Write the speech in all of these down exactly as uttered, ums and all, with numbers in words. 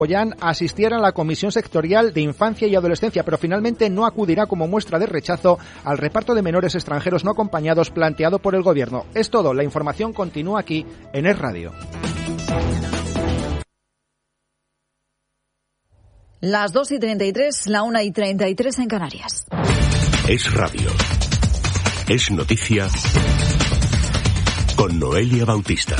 Boyán asistiera a la Comisión Sectorial de Infancia y Adolescencia, pero finalmente no acudirá como muestra de rechazo al reparto de menores extranjeros no acompañados planteado por el Gobierno. Es todo, la información continúa aquí en Es Radio. Las dos y treinta y tres, la una y treinta y tres en Canarias. Es Radio. Es noticia con Noelia Bautista.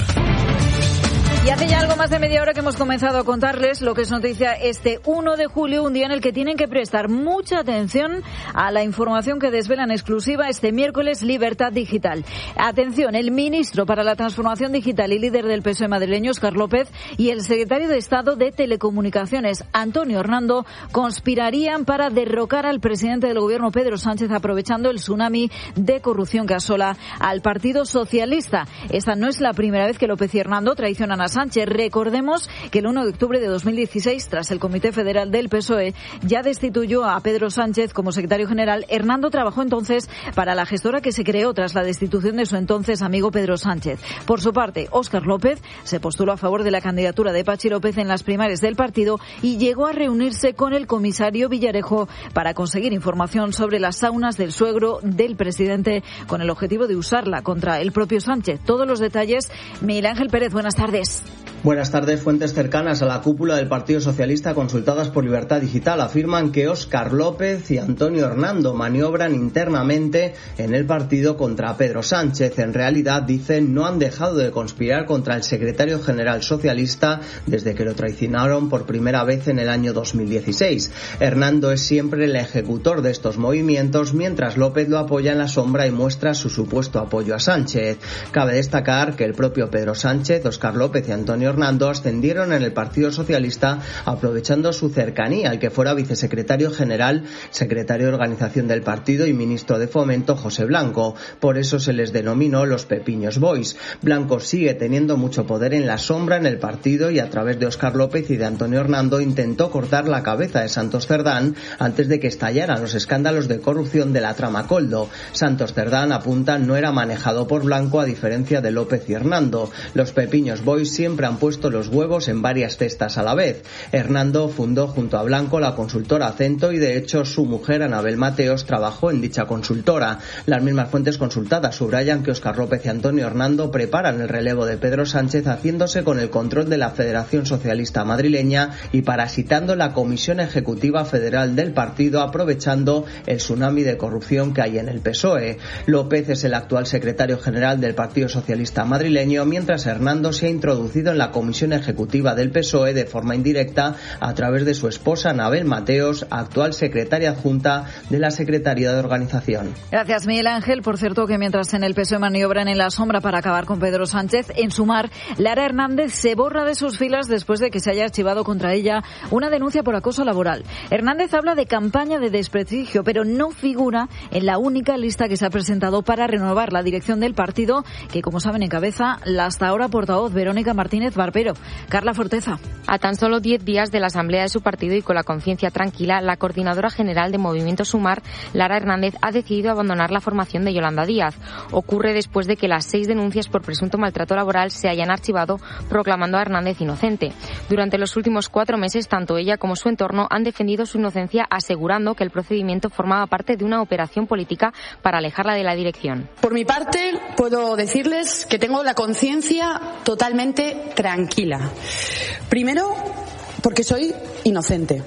Y hace ya algo más de media hora que hemos comenzado a contarles lo que es noticia este uno de julio, un día en el que tienen que prestar mucha atención a la información que desvelan exclusiva este miércoles Libertad Digital. Atención, el ministro para la Transformación Digital y líder del P S O E madrileño, Óscar López, y el secretario de Estado de Telecomunicaciones, Antonio Hernando, conspirarían para derrocar al presidente del Gobierno, Pedro Sánchez, aprovechando el tsunami de corrupción que asola al Partido Socialista. Esta no es la primera vez que López y Hernando traicionan a Sánchez. Recordemos que el uno de octubre de dos mil dieciséis, tras el Comité Federal del P S O E, ya destituyó a Pedro Sánchez como secretario general. Hernando trabajó entonces para la gestora que se creó tras la destitución de su entonces amigo Pedro Sánchez. Por su parte, Óscar López se postuló a favor de la candidatura de Pachi López en las primarias del partido y llegó a reunirse con el comisario Villarejo para conseguir información sobre las saunas del suegro del presidente, con el objetivo de usarla contra el propio Sánchez. Todos los detalles, Miguel Ángel Pérez, buenas tardes. Buenas tardes. Fuentes cercanas a la cúpula del Partido Socialista consultadas por Libertad Digital afirman que Óscar López y Antonio Hernando maniobran internamente en el partido contra Pedro Sánchez. En realidad, dicen, no han dejado de conspirar contra el secretario general socialista desde que lo traicionaron por primera vez en el año dos mil dieciséis. Hernando es siempre el ejecutor de estos movimientos, mientras López lo apoya en la sombra y muestra su supuesto apoyo a Sánchez. Cabe destacar que el propio Pedro Sánchez, Óscar López y Antonio Hernando ascendieron en el Partido Socialista aprovechando su cercanía al que fuera vicesecretario general, secretario de organización del partido y ministro de Fomento, José Blanco. Por eso se les denominó los Pepiños Boys. Blanco sigue teniendo mucho poder en la sombra en el partido y a través de Óscar López y de Antonio Hernando intentó cortar la cabeza de Santos Cerdán antes de que estallaran los escándalos de corrupción de la trama Coldo. Santos Cerdán, apunta, no era manejado por Blanco a diferencia de López y Hernando. Los Pepiños Boys siempre han puesto los huevos en varias cestas a la vez. Hernando fundó junto a Blanco la consultora Acento y de hecho su mujer Anabel Mateos trabajó en dicha consultora. Las mismas fuentes consultadas subrayan que Óscar López y Antonio Hernando preparan el relevo de Pedro Sánchez haciéndose con el control de la Federación Socialista Madrileña y parasitando la Comisión Ejecutiva Federal del partido, aprovechando el tsunami de corrupción que hay en el P S O E. López es el actual secretario general del Partido Socialista Madrileño, mientras Hernando se ha introducido en la Comisión Ejecutiva del P S O E de forma indirecta a través de su esposa Anabel Mateos, actual secretaria adjunta de la Secretaría de Organización. Gracias, Miguel Ángel. Por cierto, que mientras en el P S O E maniobran en la sombra para acabar con Pedro Sánchez, en Sumar, Lara Hernández se borra de sus filas después de que se haya archivado contra ella una denuncia por acoso laboral. Hernández habla de campaña de desprestigio, pero no figura en la única lista que se ha presentado para renovar la dirección del partido, que, como saben, encabeza la hasta ahora portavoz Verónica Martínez Barbero. Carla Forteza. A tan solo diez días de la asamblea de su partido y con la conciencia tranquila, la coordinadora general de Movimiento Sumar, Lara Hernández, ha decidido abandonar la formación de Yolanda Díaz. Ocurre después de que las seis denuncias por presunto maltrato laboral se hayan archivado, proclamando a Hernández inocente. Durante los últimos cuatro meses, tanto ella como su entorno han defendido su inocencia, asegurando que el procedimiento formaba parte de una operación política para alejarla de la dirección. Por mi parte, puedo decirles que tengo la conciencia totalmente tranquila. Primero, porque soy inocente.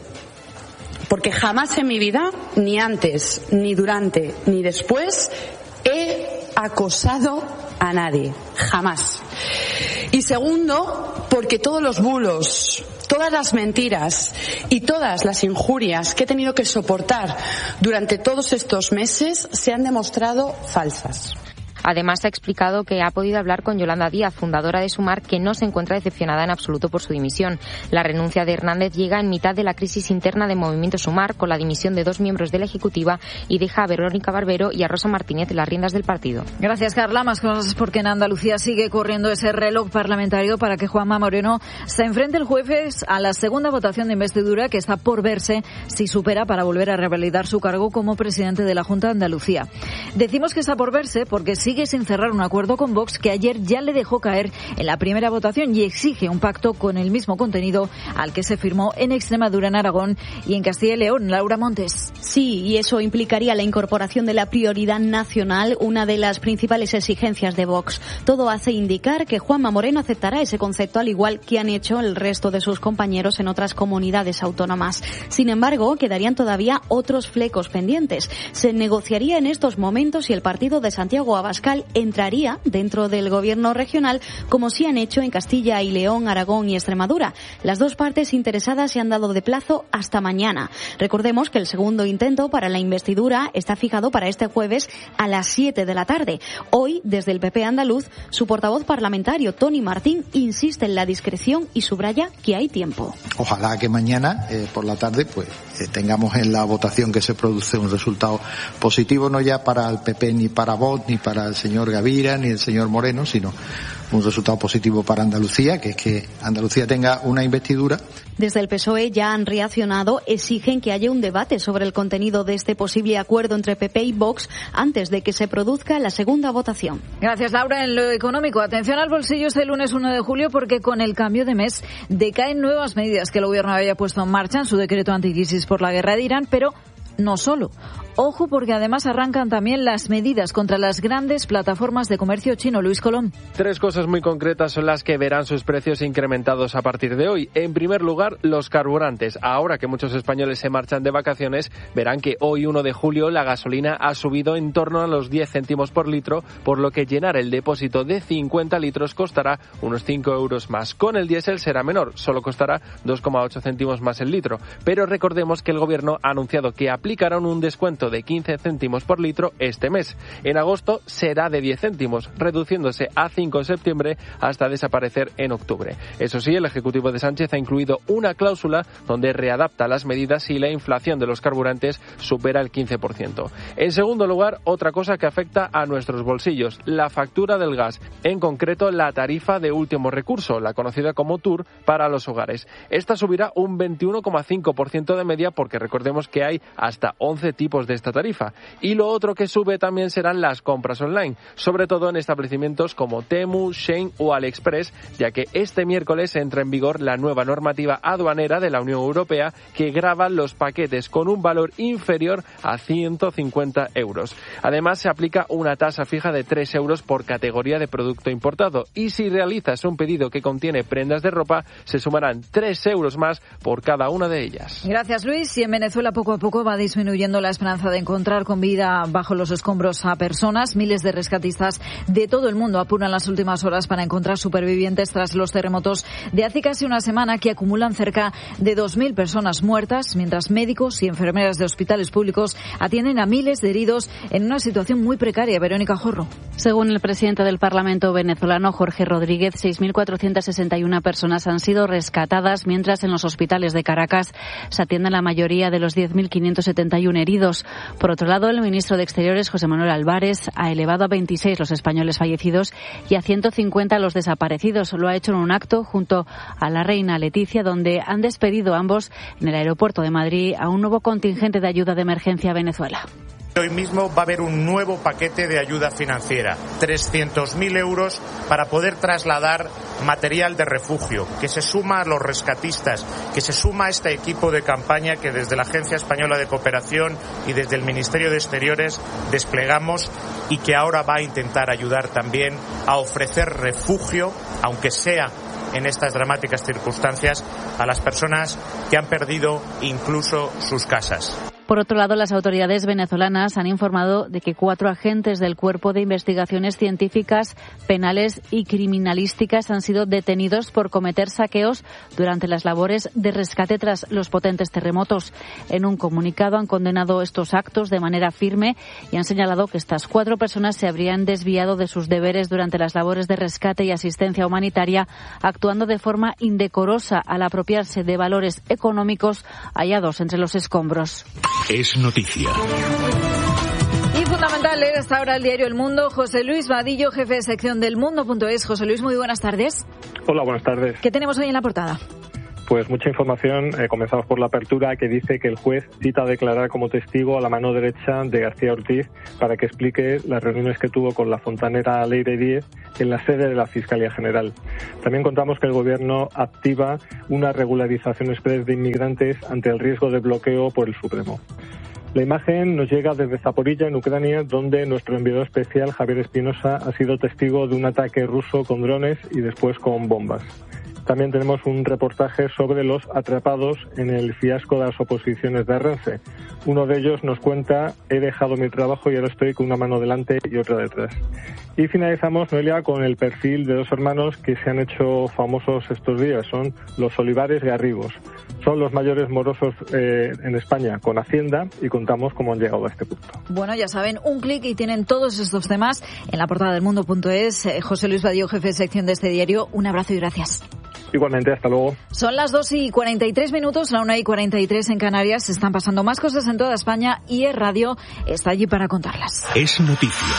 Porque jamás en mi vida, ni antes, ni durante, ni después, he acosado a nadie. Jamás. Y segundo, porque todos los bulos, todas las mentiras y todas las injurias que he tenido que soportar durante todos estos meses se han demostrado falsas. Además, ha explicado que ha podido hablar con Yolanda Díaz, fundadora de Sumar, que no se encuentra decepcionada en absoluto por su dimisión. La renuncia de Hernández llega en mitad de la crisis interna de Movimiento Sumar, con la dimisión de dos miembros de la Ejecutiva, y deja a Verónica Barbero y a Rosa Martínez las riendas del partido. Gracias, Carla. Más cosas porque en Andalucía sigue corriendo ese reloj parlamentario para que Juanma Moreno se enfrente el jueves a la segunda votación de investidura, que está por verse si supera para volver a revalidar su cargo como presidente de la Junta de Andalucía. Decimos que está por verse porque sigue sigue sin cerrar un acuerdo con Vox, que ayer ya le dejó caer en la primera votación y exige un pacto con el mismo contenido al que se firmó en Extremadura, en Aragón y en Castilla y León. Laura Montes. Sí, y eso implicaría la incorporación de la prioridad nacional, una de las principales exigencias de Vox. Todo hace indicar que Juanma Moreno aceptará ese concepto, al igual que han hecho el resto de sus compañeros en otras comunidades autónomas. Sin embargo, quedarían todavía otros flecos pendientes. Se negociaría en estos momentos si el partido de Santiago Abascal entraría dentro del gobierno regional, como sí han hecho en Castilla y León, Aragón y Extremadura. Las dos partes interesadas se han dado de plazo hasta mañana. Recordemos que el segundo intento para la investidura está fijado para este jueves a las siete de la tarde. Hoy, desde el P P andaluz, su portavoz parlamentario, Toni Martín, insiste en la discreción y subraya que hay tiempo. Ojalá que mañana, eh, por la tarde, pues eh, tengamos en la votación que se produce un resultado positivo, no ya para el P P, ni para Vox, ni para el señor Gavira, ni el señor Moreno, sino un resultado positivo para Andalucía, que es que Andalucía tenga una investidura. Desde el P S O E ya han reaccionado, exigen que haya un debate sobre el contenido de este posible acuerdo entre P P y Vox antes de que se produzca la segunda votación. Gracias, Laura. En lo económico, atención al bolsillo este lunes uno de julio, porque con el cambio de mes decaen nuevas medidas que el gobierno había puesto en marcha en su decreto anticrisis por la guerra de Irán, pero no solo. Ojo, porque además arrancan también las medidas contra las grandes plataformas de comercio chino. Luis Colón. Tres cosas muy concretas son las que verán sus precios incrementados a partir de hoy. En primer lugar, los carburantes. Ahora que muchos españoles se marchan de vacaciones, verán que hoy, uno de julio, la gasolina ha subido en torno a los diez céntimos por litro, por lo que llenar el depósito de cincuenta litros costará unos cinco euros más. Con el diésel será menor, solo costará dos coma ocho céntimos más el litro. Pero recordemos que el gobierno ha anunciado que aplicarán un descuento de quince céntimos por litro este mes. En agosto será de diez céntimos, reduciéndose a cinco en septiembre hasta desaparecer en octubre. Eso sí, el Ejecutivo de Sánchez ha incluido una cláusula donde readapta las medidas si la inflación de los carburantes supera el quince por ciento. En segundo lugar, otra cosa que afecta a nuestros bolsillos, la factura del gas, en concreto la tarifa de último recurso, la conocida como T U R, para los hogares. Esta subirá un veintiuno coma cinco por ciento de media, porque recordemos que hay hasta once tipos de esta tarifa. Y lo otro que sube también serán las compras online, sobre todo en establecimientos como Temu, Shein o AliExpress, ya que este miércoles entra en vigor la nueva normativa aduanera de la Unión Europea que grava los paquetes con un valor inferior a ciento cincuenta euros. Además, se aplica una tasa fija de tres euros por categoría de producto importado, y si realizas un pedido que contiene prendas de ropa, se sumarán tres euros más por cada una de ellas. Gracias, Luis. Y en Venezuela poco a poco va disminuyendo la esperanza de encontrar con vida bajo los escombros a personas. Miles de rescatistas de todo el mundo apuran las últimas horas para encontrar supervivientes tras los terremotos de hace casi una semana, que acumulan cerca de dos mil personas muertas, mientras médicos y enfermeras de hospitales públicos atienden a miles de heridos en una situación muy precaria. Verónica Jorro. Según el presidente del Parlamento venezolano, Jorge Rodríguez, seis mil cuatrocientas sesenta y una personas han sido rescatadas, mientras en los hospitales de Caracas se atienden la mayoría de los diez mil quinientos setenta y uno heridos. Por otro lado, el ministro de Exteriores, José Manuel Álvarez, ha elevado a veintiséis los españoles fallecidos y a ciento cincuenta los desaparecidos. Lo ha hecho en un acto junto a la reina Leticia, donde han despedido ambos en el aeropuerto de Madrid a un nuevo contingente de ayuda de emergencia a Venezuela. Hoy mismo va a haber un nuevo paquete de ayuda financiera, trescientos mil euros para poder trasladar material de refugio, que se suma a los rescatistas, que se suma a este equipo de campaña que desde la Agencia Española de Cooperación y desde el Ministerio de Exteriores desplegamos, y que ahora va a intentar ayudar también a ofrecer refugio, aunque sea en estas dramáticas circunstancias, a las personas que han perdido incluso sus casas. Por otro lado, las autoridades venezolanas han informado de que cuatro agentes del Cuerpo de Investigaciones Científicas, Penales y Criminalísticas han sido detenidos por cometer saqueos durante las labores de rescate tras los potentes terremotos. En un comunicado han condenado estos actos de manera firme y han señalado que estas cuatro personas se habrían desviado de sus deberes durante las labores de rescate y asistencia humanitaria, actuando de forma indecorosa al apropiarse de valores económicos hallados entre los escombros. Es noticia. Y fundamental leer hasta ahora el diario El Mundo. José Luis Vadillo, jefe de sección del Mundo punto es. José Luis, muy buenas tardes. Hola, buenas tardes. ¿Qué tenemos hoy en la portada? Pues mucha información. Eh, comenzamos por la apertura, que dice que el juez cita a declarar como testigo a la mano derecha de García Ortiz para que explique las reuniones que tuvo con la fontanera Leire Díez en la sede de la Fiscalía General. También contamos que el Gobierno activa una regularización express de inmigrantes ante el riesgo de bloqueo por el Supremo. La imagen nos llega desde Zaporilla, en Ucrania, donde nuestro enviado especial, Javier Espinosa, ha sido testigo de un ataque ruso con drones y después con bombas. También tenemos un reportaje sobre los atrapados en el fiasco de las oposiciones de Renfe. Uno de ellos nos cuenta: he dejado mi trabajo y ahora estoy con una mano delante y otra detrás. Y finalizamos, Noelia, con el perfil de dos hermanos que se han hecho famosos estos días. Son los Olivares Garrigos. Son los mayores morosos eh, en España con Hacienda, y contamos cómo han llegado a este punto. Bueno, ya saben, un clic y tienen todos estos temas en la portada del mundo punto es. Eh, José Luis Badío, jefe de sección de este diario, un abrazo y gracias. Igualmente, hasta luego. Son las dos y cuarenta y tres minutos, la una y cuarenta y tres en Canarias. Se están pasando más cosas en toda España y Es Radio está allí para contarlas. Es noticia.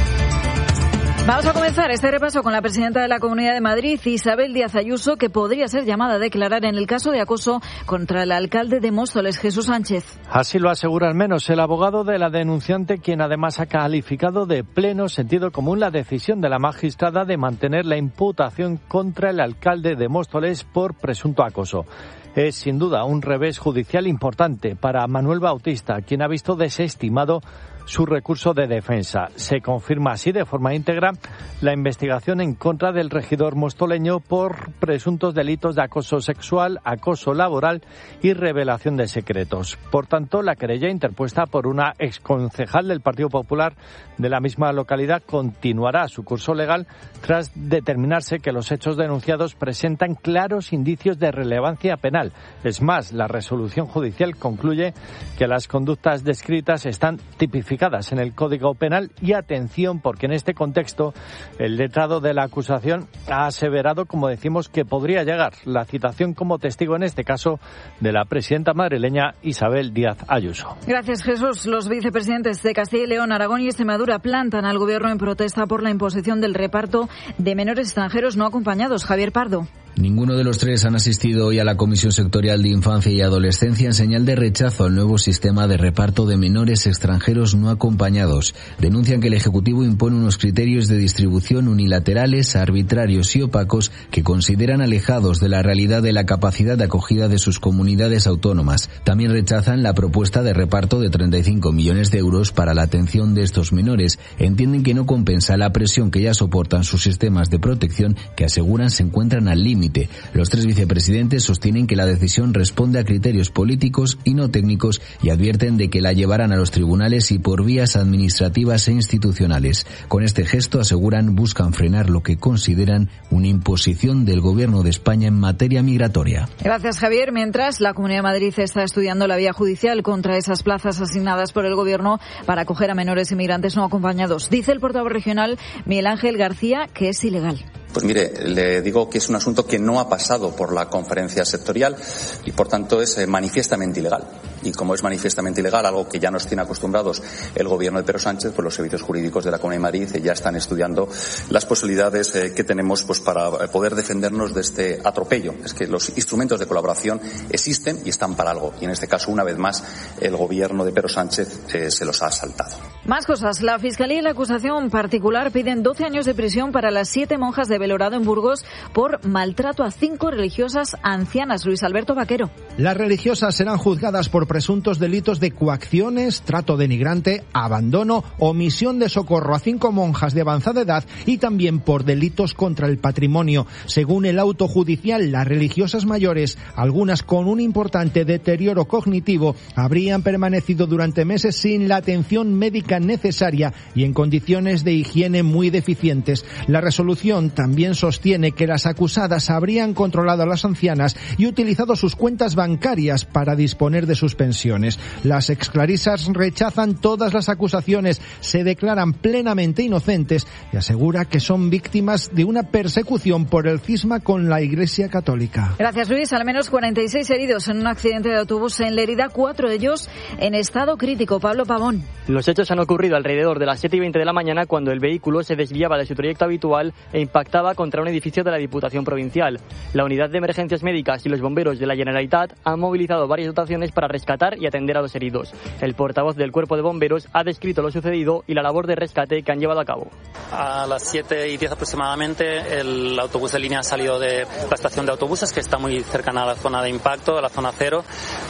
Vamos a comenzar este repaso con la presidenta de la Comunidad de Madrid, Isabel Díaz Ayuso, que podría ser llamada a declarar en el caso de acoso contra el alcalde de Móstoles, Jesús Sánchez. Así lo asegura al menos el abogado de la denunciante, quien además ha calificado de pleno sentido común la decisión de la magistrada de mantener la imputación contra el alcalde de Móstoles por presunto acoso. Es sin duda un revés judicial importante para Manuel Bautista, quien ha visto desestimado su recurso de defensa. Se confirma así de forma íntegra la investigación en contra del regidor mostoleño por presuntos delitos de acoso sexual, acoso laboral y revelación de secretos. Por tanto, la querella interpuesta por una exconcejal del Partido Popular de la misma localidad continuará su curso legal tras determinarse que los hechos denunciados presentan claros indicios de relevancia penal. Es más, la resolución judicial concluye que las conductas descritas están tipificadas en el Código Penal y atención, porque en este contexto el letrado de la acusación ha aseverado, como decimos, que podría llegar la citación como testigo en este caso de la presidenta madrileña Isabel Díaz Ayuso. Gracias, Jesús. Los vicepresidentes de Castilla y León, Aragón y Extremadura plantan al gobierno en protesta por la imposición del reparto de menores extranjeros no acompañados. Javier Pardo. Ninguno de los tres han asistido hoy a la Comisión Sectorial de Infancia y Adolescencia en señal de rechazo al nuevo sistema de reparto de menores extranjeros no acompañados. Denuncian que el Ejecutivo impone unos criterios de distribución unilaterales, arbitrarios y opacos que consideran alejados de la realidad de la capacidad de acogida de sus comunidades autónomas. También rechazan la propuesta de reparto de treinta y cinco millones de euros para la atención de estos menores. Entienden que no compensa la presión que ya soportan sus sistemas de protección, que aseguran se encuentran al límite. Los tres vicepresidentes sostienen que la decisión responde a criterios políticos y no técnicos y advierten de que la llevarán a los tribunales y por vías administrativas e institucionales. Con este gesto, aseguran, buscan frenar lo que consideran una imposición del Gobierno de España en materia migratoria. Gracias, Javier. Mientras, la Comunidad de Madrid está estudiando la vía judicial contra esas plazas asignadas por el Gobierno para acoger a menores inmigrantes no acompañados. Dice el portavoz regional, Miguel Ángel García, que es ilegal. Pues mire, le digo que es un asunto que no ha pasado por la conferencia sectorial y por tanto es eh, manifiestamente ilegal. Y como es manifiestamente ilegal, algo que ya nos tiene acostumbrados el gobierno de Pedro Sánchez, pues los servicios jurídicos de la Comunidad de Madrid eh, ya están estudiando las posibilidades eh, que tenemos pues para poder defendernos de este atropello. Es que los instrumentos de colaboración existen y están para algo. Y en este caso, una vez más, el gobierno de Pedro Sánchez eh, se los ha saltado. Más cosas. La Fiscalía y la acusación particular piden doce años de prisión para las siete monjas de Belorado en Burgos por maltrato a cinco religiosas ancianas. Luis Alberto Vaquero. Las religiosas serán juzgadas por presuntos delitos de coacciones, trato denigrante, abandono, omisión de socorro a cinco monjas de avanzada edad y también por delitos contra el patrimonio. Según el auto judicial, las religiosas mayores, algunas con un importante deterioro cognitivo, habrían permanecido durante meses sin la atención médica necesaria y en condiciones de higiene muy deficientes. La resolución también sostiene que las acusadas habrían controlado a las ancianas y utilizado sus cuentas bancarias para disponer de sus pensiones. Las exclarisas rechazan todas las acusaciones, se declaran plenamente inocentes y asegura que son víctimas de una persecución por el cisma con la Iglesia Católica. Gracias, Luis. Al menos cuarenta y seis heridos en un accidente de autobús en Lérida, cuatro de ellos en estado crítico. Pablo Pavón. Los hechos han ocurrido ocurrido alrededor de las siete y veinte de la mañana cuando el vehículo se desviaba de su trayecto habitual e impactaba contra un edificio de la Diputación Provincial. La unidad de emergencias médicas y los bomberos de la Generalitat han movilizado varias dotaciones para rescatar y atender a los heridos. El portavoz del Cuerpo de Bomberos ha descrito lo sucedido y la labor de rescate que han llevado a cabo. A las siete y diez aproximadamente el autobús de línea ha salido de la estación de autobuses, que está muy cercana a la zona de impacto, a la zona cero.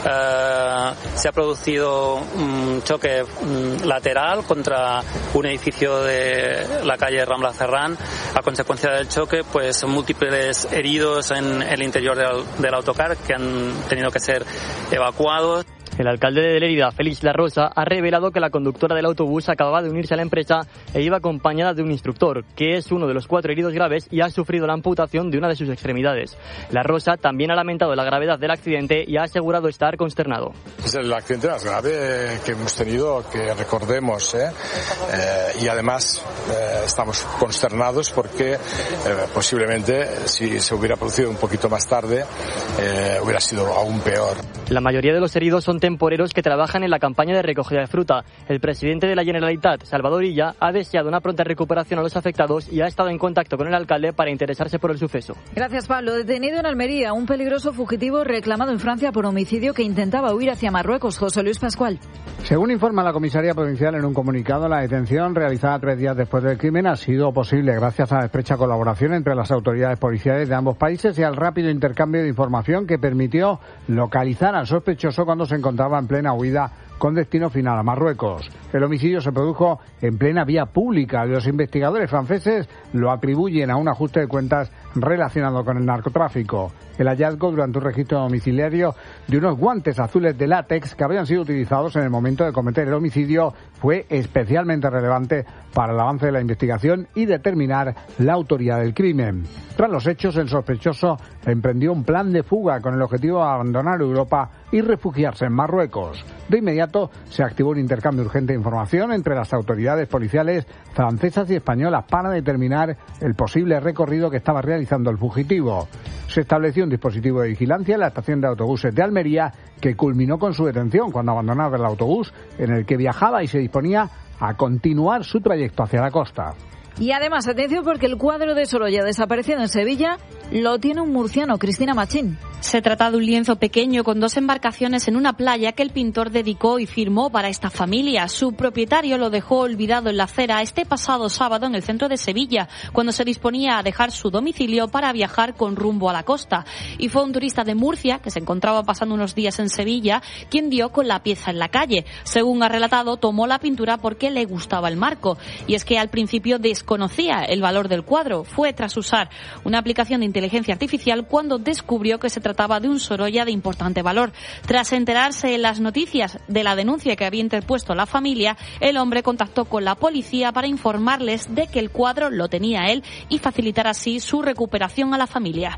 Uh, se ha producido un choque um, lateral contra un edificio de la calle Rambla Ferran. A consecuencia del choque, pues múltiples heridos en el interior del, del autocar que han tenido que ser evacuados. El alcalde de Lérida, Félix Larrosa, ha revelado que la conductora del autobús acababa de unirse a la empresa e iba acompañada de un instructor, que es uno de los cuatro heridos graves y ha sufrido la amputación de una de sus extremidades. Larrosa también ha lamentado la gravedad del accidente y ha asegurado estar consternado. Es el accidente más grave que hemos tenido, que recordemos, ¿eh? Eh, y además eh, estamos consternados porque eh, posiblemente si se hubiera producido un poquito más tarde eh, hubiera sido aún peor. La mayoría de los heridos son temporeros que trabajan en la campaña de recogida de fruta. El presidente de la Generalitat, Salvador Illa, ha deseado una pronta recuperación a los afectados y ha estado en contacto con el alcalde para interesarse por el suceso. Gracias, Pablo. Detenido en Almería, un peligroso fugitivo reclamado en Francia por homicidio que intentaba huir hacia Marruecos. José Luis Pascual. Según informa la comisaría provincial en un comunicado, la detención realizada tres días después del crimen ha sido posible gracias a la estrecha colaboración entre las autoridades policiales de ambos países y al rápido intercambio de información que permitió localizar al sospechoso cuando se encontraba en plena huida con destino final a Marruecos. El homicidio se produjo en plena vía pública. Los investigadores franceses lo atribuyen a un ajuste de cuentas relacionado con el narcotráfico. El hallazgo durante un registro domiciliario de unos guantes azules de látex que habían sido utilizados en el momento de cometer el homicidio fue especialmente relevante para el avance de la investigación y determinar la autoría del crimen. Tras los hechos, el sospechoso emprendió un plan de fuga con el objetivo de abandonar Europa y refugiarse en Marruecos. De inmediato se activó un intercambio urgente de información entre las autoridades policiales francesas y españolas para determinar el posible recorrido que estaba realizando el fugitivo. Se estableció un dispositivo de vigilancia en la estación de autobuses de Almería que culminó con su detención cuando abandonaba el autobús en el que viajaba y se disponía a continuar su trayecto hacia la costa. Y además, atención, porque el cuadro de Sorolla desaparecido en Sevilla lo tiene un murciano, Cristina Machín. Se trata de un lienzo pequeño con dos embarcaciones en una playa que el pintor dedicó y firmó para esta familia. Su propietario lo dejó olvidado en la acera este pasado sábado en el centro de Sevilla, cuando se disponía a dejar su domicilio para viajar con rumbo a la costa. Y fue un turista de Murcia, que se encontraba pasando unos días en Sevilla, quien dio con la pieza en la calle. Según ha relatado, tomó la pintura porque le gustaba el marco. Y es que al principio desconocía el valor del cuadro. Fue tras usar una aplicación de inteligencia artificial cuando descubrió que se trataba de un Sorolla de importante valor. Tras enterarse en las noticias de la denuncia que había interpuesto la familia, el hombre contactó con la policía para informarles de que el cuadro lo tenía él y facilitar así su recuperación a la familia.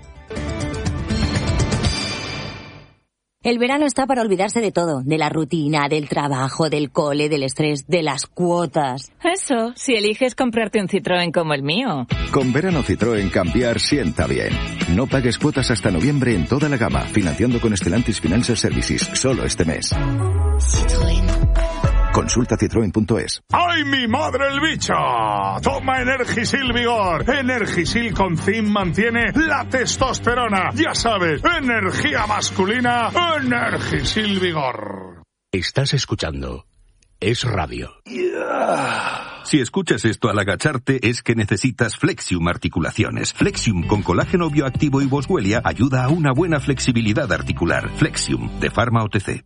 El verano está para olvidarse de todo, de la rutina, del trabajo, del cole, del estrés, de las cuotas. Eso, si eliges comprarte un Citroën como el mío. Con verano Citroën cambiar sienta bien. No pagues cuotas hasta noviembre en toda la gama, financiando con Stellantis Financial Services, solo este mes. Citroën. Consulta citroen punto es. ¡Ay, mi madre el bicho! Toma Energisil Vigor. Energisil con zinc mantiene la testosterona. Ya sabes, energía masculina, Energisil Vigor. Estás escuchando Es Radio. Yeah. Si escuchas esto al agacharte es que necesitas Flexium Articulaciones. Flexium con colágeno bioactivo y boswellia ayuda a una buena flexibilidad articular. Flexium de Pharma O T C.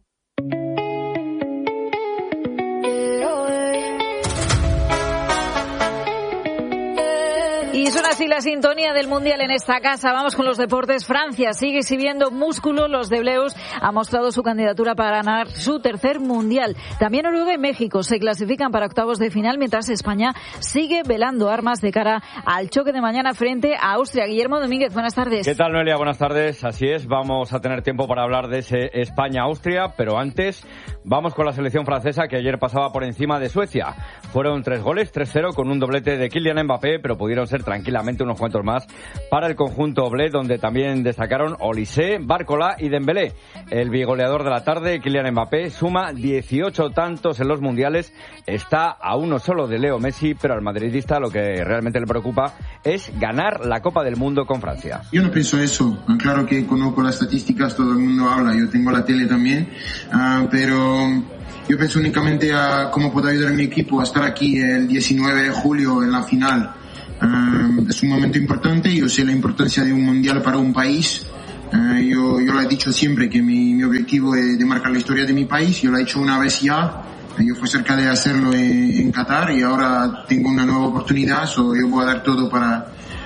Y suena así la sintonía del Mundial en esta casa. Vamos con los deportes. Francia sigue exhibiendo músculo. Los de Bleus ha mostrado su candidatura para ganar su tercer Mundial. También Noruega y México se clasifican para octavos de final, mientras España sigue velando armas de cara al choque de mañana frente a Austria. Guillermo Domínguez, buenas tardes. ¿Qué tal, Noelia? Buenas tardes. Así es, vamos a tener tiempo para hablar de ese España-Austria, pero antes vamos con la selección francesa que ayer pasaba por encima de Suecia. Fueron tres goles, tres cero, con un doblete de Kylian Mbappé, pero pudieron ser tranquilamente unos cuantos más para el conjunto blé, donde también destacaron Olise, Bárcola y Dembélé. El bigoleador de la tarde, Kylian Mbappé, suma dieciocho tantos en los mundiales, está a uno solo de Leo Messi, pero al madridista lo que realmente le preocupa es ganar la Copa del Mundo con Francia. Yo no pienso eso, claro que conozco las estadísticas, todo el mundo habla, yo tengo la tele también, uh, pero... Yo pienso únicamente a cómo puedo ayudar a mi equipo a estar aquí el diecinueve de julio en la final. Uh, es un momento importante, yo sé la importancia de un mundial para un país. Uh, yo, yo lo he dicho siempre que mi, mi objetivo es de marcar la historia de mi país. Yo lo he hecho una vez ya. Yo fui cerca de hacerlo en, en Qatar y ahora tengo una nueva oportunidad. So yo voy a dar todo para,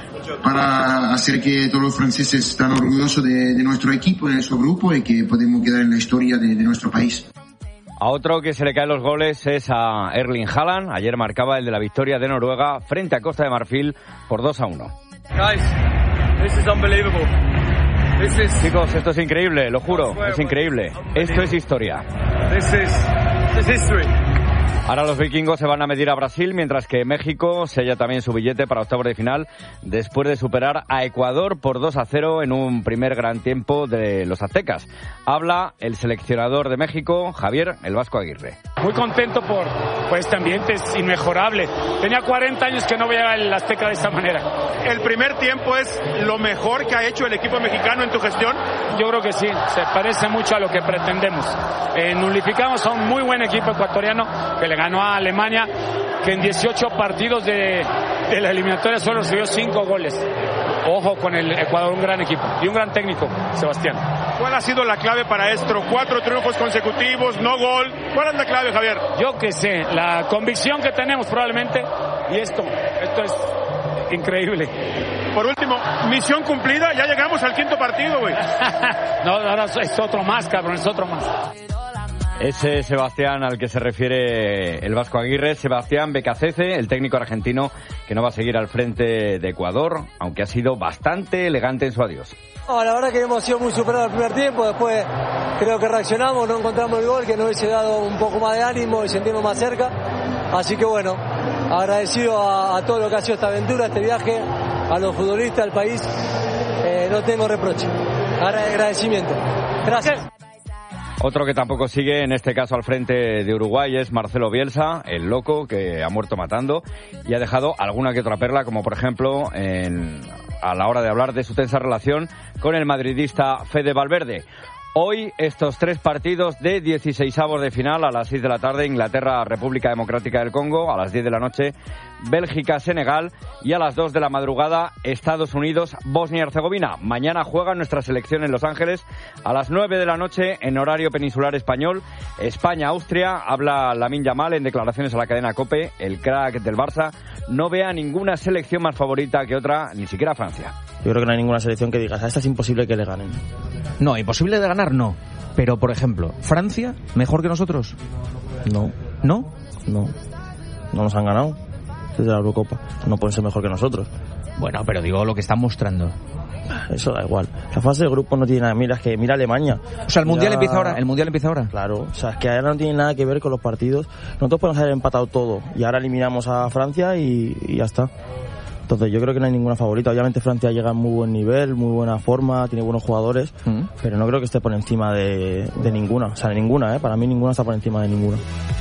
para hacer que todos los franceses estén orgullosos de, de nuestro equipo, de nuestro grupo y que podemos quedar en la historia de, de nuestro país. A otro que se le caen los goles es a Erling Haaland. Ayer marcaba el de la victoria de Noruega frente a Costa de Marfil por dos a uno. Guys, this is unbelievable. This is... Chicos, esto es increíble, lo juro, es increíble. Esto es historia. This is, this is history. Ahora los vikingos se van a medir a Brasil, mientras que México sella también su billete para octavos de final después de superar a Ecuador por dos a cero en un primer gran tiempo de los aztecas. Habla el seleccionador de México, Javier El Vasco Aguirre. Muy contento por, por este ambiente, es inmejorable. Tenía cuarenta años que no veía el Azteca de esta manera. ¿El primer tiempo es lo mejor que ha hecho el equipo mexicano en tu gestión? Yo creo que sí, se parece mucho a lo que pretendemos. Eh, nulificamos a un muy buen equipo ecuatoriano que le ganó a Alemania, que en dieciocho partidos de, de la eliminatoria solo recibió cinco goles. Ojo con el Ecuador, un gran equipo y un gran técnico, Sebastián. ¿Cuál ha sido la clave para esto? Cuatro triunfos consecutivos, no gol. ¿Cuál es la clave, Javier? Yo qué sé, la convicción que tenemos probablemente, y esto, esto es increíble. Por último, misión cumplida, ya llegamos al quinto partido, güey. No, ahora es otro más, cabrón, es otro más. Ese Sebastián al que se refiere el Vasco Aguirre, Sebastián Becacece, el técnico argentino que no va a seguir al frente de Ecuador, aunque ha sido bastante elegante en su adiós. No, la verdad que hemos sido muy superados el primer tiempo, después creo que reaccionamos, no encontramos el gol, que nos hubiese dado un poco más de ánimo y sentirnos más cerca. Así que bueno, agradecido a, a todo lo que ha sido esta aventura, este viaje, a los futbolistas, al país, eh, no tengo reproche, agradecimiento. Gracias. Otro que tampoco sigue, en este caso al frente de Uruguay, es Marcelo Bielsa, el loco que ha muerto matando y ha dejado alguna que otra perla, como por ejemplo en, a la hora de hablar de su tensa relación con el madridista Fede Valverde. Hoy estos tres partidos de dieciseisavos de final a las seis de la tarde, Inglaterra, República Democrática del Congo, a las diez de la noche, Bélgica, Senegal y a las dos de la madrugada, Estados Unidos, Bosnia y Herzegovina. Mañana juega nuestra selección en Los Ángeles a las nueve de la noche en horario peninsular español, España, Austria. Habla Lamine Yamal en declaraciones a la cadena COPE, el crack del Barça no ve a ninguna selección más favorita que otra, ni siquiera Francia. Yo creo que no hay ninguna selección que digas, a esta es imposible que le ganen. No, imposible de ganar no. Pero, por ejemplo, ¿Francia mejor que nosotros? No. ¿No? No. No nos han ganado desde la Eurocopa. No pueden ser mejor que nosotros. Bueno, pero digo lo que están mostrando. Eso da igual. La fase de grupo no tiene nada. Mira, es que mira Alemania. O sea, el mira... mundial empieza ahora. El mundial empieza ahora. Claro. O sea, es que ahora no tiene nada que ver con los partidos. Nosotros podemos haber empatado todo y ahora eliminamos a Francia y, y ya está. Entonces yo creo que no hay ninguna favorita. Obviamente Francia llega en muy buen nivel, muy buena forma, tiene buenos jugadores, mm. pero no creo que esté por encima de, de ninguna. O sea, de ninguna, ¿eh? Para mí ninguna está por encima de ninguna.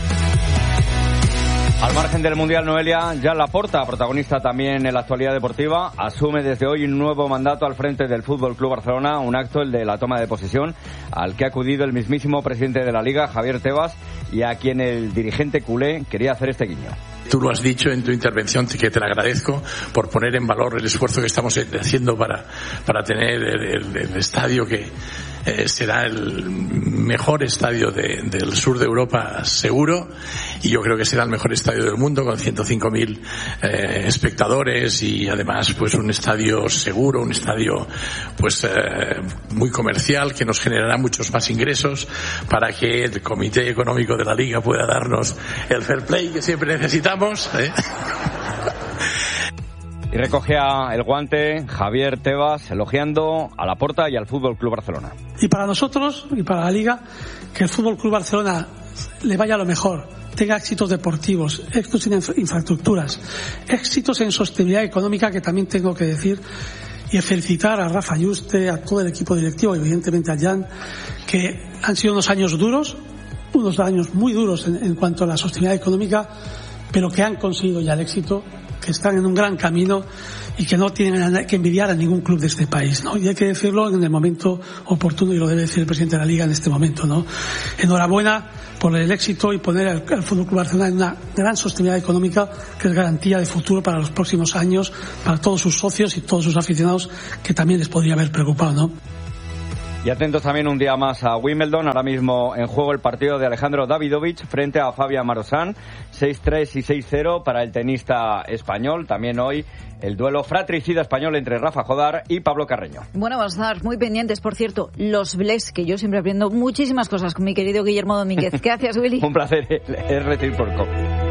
Al margen del Mundial, Noelia, Jan Laporta, protagonista también en la actualidad deportiva, asume desde hoy un nuevo mandato al frente del Fútbol Club Barcelona, un acto, el de la toma de posesión, al que ha acudido el mismísimo presidente de la Liga, Javier Tebas, y a quien el dirigente culé quería hacer este guiño. Tú lo has dicho en tu intervención, que te lo agradezco por poner en valor el esfuerzo que estamos haciendo para, para tener el, el, el estadio que eh, será el mejor estadio de, del sur de Europa seguro, y yo creo que será el mejor estadio del mundo con ciento cinco mil eh, espectadores y además pues un estadio seguro, un estadio pues eh, muy comercial que nos generará muchos más ingresos para que el Comité Económico de la Liga pueda darnos el fair play que siempre necesitamos, ¿eh? Y recogea el guante Javier Tebas elogiando a Laporta y al Fútbol Club Barcelona. Y para nosotros y para la Liga, que el Fútbol Club Barcelona le vaya lo mejor, tenga éxitos deportivos, éxitos en infraestructuras, éxitos en sostenibilidad económica, que también tengo que decir y felicitar a Rafa Yuste, a todo el equipo directivo y evidentemente a Jan, que han sido unos años duros, unos años muy duros en, en cuanto a la sostenibilidad económica, pero que han conseguido ya el éxito, que están en un gran camino y que no tienen que envidiar a ningún club de este país, ¿no? Y hay que decirlo en el momento oportuno, y lo debe decir el presidente de la Liga en este momento, ¿no? Enhorabuena por el éxito y poner al, al Fútbol Club Barcelona en una gran sostenibilidad económica, que es garantía de futuro para los próximos años, para todos sus socios y todos sus aficionados, que también les podría haber preocupado, ¿no? Y atentos también un día más a Wimbledon, ahora mismo en juego el partido de Alejandro Davidovich frente a Fabián Marozán, seis tres y seis cero para el tenista español. También hoy el duelo fratricida español entre Rafa Jodar y Pablo Carreño. Bueno, vamos a estar muy pendientes, por cierto, los Bles, que yo siempre aprendo muchísimas cosas con mi querido Guillermo Domínguez. Gracias, Willy. Un placer, es recíproco.